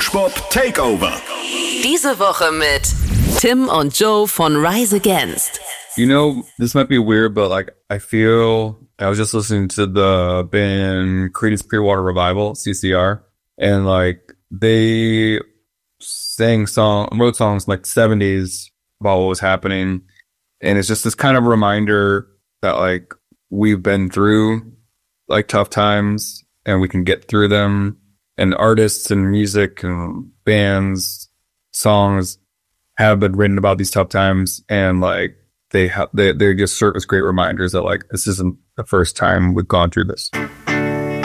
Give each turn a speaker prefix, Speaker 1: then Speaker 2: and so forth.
Speaker 1: Spongebob Takeover.
Speaker 2: Diese Woche mit Tim und Joe von Rise Against.
Speaker 3: You know, this might be weird, but like I was just listening to the band Creedence Clearwater Revival, CCR, and like they wrote songs like 70s about what was happening. And it's just this kind of reminder that like we've been through like tough times and we can get through them. And artists and music and bands, songs have been written about these tough times, and like they just serve as great reminders that like this isn't the first time we've gone through this.